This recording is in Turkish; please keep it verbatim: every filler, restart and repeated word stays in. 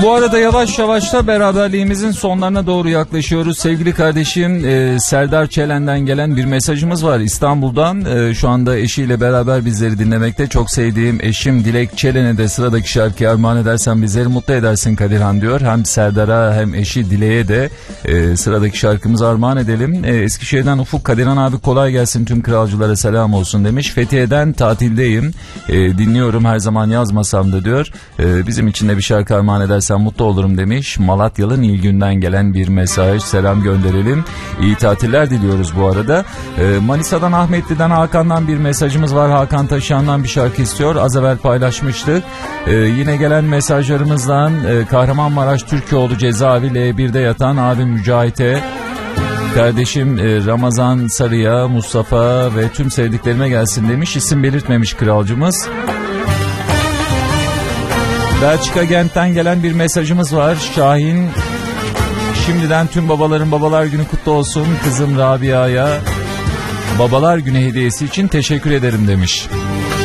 Bu arada yavaş yavaş da beraberliğimizin sonlarına doğru yaklaşıyoruz. Sevgili kardeşim e, Serdar Çelen'den gelen bir mesajımız var İstanbul'dan. E, şu anda eşiyle beraber bizleri dinlemekte. Çok sevdiğim eşim Dilek Çelen'e de sıradaki şarkıyı armağan edersen bizleri mutlu edersin Kadirhan diyor. Hem Serdar'a hem eşi Dilek'e de e, sıradaki şarkımızı armağan edelim. E, Eskişehir'den Ufuk, Kadirhan abi kolay gelsin, tüm kralcılara selam olsun demiş. Fethiye'den tatildeyim, e, dinliyorum her zaman yazmasam da diyor. E, bizim için de bir şarkı armağan edersen mutlu olurum demiş. Malatyalı Nilgün'den gelen bir mesaj, selam gönderelim. İyi tatiller diliyoruz bu arada. E, Manisa'dan Ahmetli'den Hakan'dan bir mesajımız var. Hakan Taşıyan'dan bir şarkı istiyor. Az evvel paylaşmıştık. E, yine gelen mesajlarımızdan e, Kahramanmaraş Türkoğlu cezaevi L bir'de yatan abim Mücahit'e, kardeşim e, Ramazan Sarı'ya, Mustafa ve tüm sevdiklerime gelsin demiş. İsim belirtmemiş kralcımız. Belçika Gent'ten gelen bir mesajımız var. Şahin, şimdiden tüm babaların babalar günü kutlu olsun. Kızım Rabia'ya babalar günü hediyesi için teşekkür ederim demiş.